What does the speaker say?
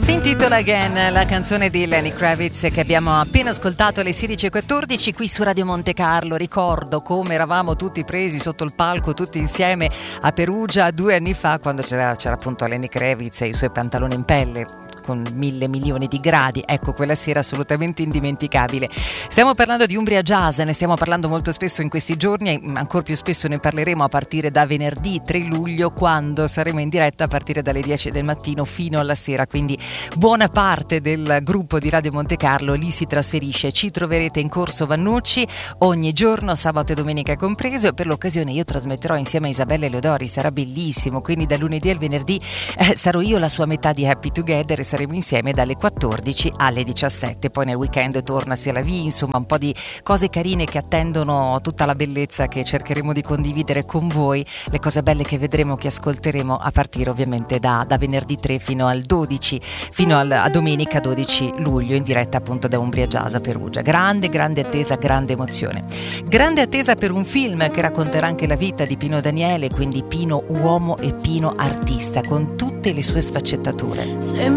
Si intitola Again, la canzone di Lenny Kravitz che abbiamo appena ascoltato alle 16:14 qui su Radio Monte Carlo. Ricordo come eravamo tutti presi sotto il palco tutti insieme a Perugia 2 anni fa, quando c'era appunto Lenny Kravitz e i suoi pantaloni in pelle con 1.000 milioni di gradi. Ecco, quella sera assolutamente indimenticabile. Stiamo parlando di Umbria Jazz, ne stiamo parlando molto spesso in questi giorni e ancora più spesso ne parleremo a partire da venerdì 3 luglio, quando saremo in diretta a partire dalle 10 del mattino fino alla sera, quindi buona parte del gruppo di Radio Monte Carlo lì si trasferisce. Ci troverete in Corso Vannucci ogni giorno, sabato e domenica compreso, e per l'occasione io trasmetterò insieme a Isabella Eleodori, sarà bellissimo, quindi dal lunedì al venerdì sarò io la sua metà di Happy Together e saremo insieme dalle 14 alle 17, poi nel weekend torna sia la V, insomma un po' di cose carine che attendono tutta la bellezza che cercheremo di condividere con voi, le cose belle che vedremo, che ascolteremo a partire ovviamente da venerdì 3 fino al 12, fino a domenica 12 luglio in diretta appunto da Umbria Jazz a Perugia. Grande attesa, grande emozione, grande attesa per un film che racconterà anche la vita di Pino Daniele, quindi Pino uomo e Pino artista con tutte le sue sfaccettature.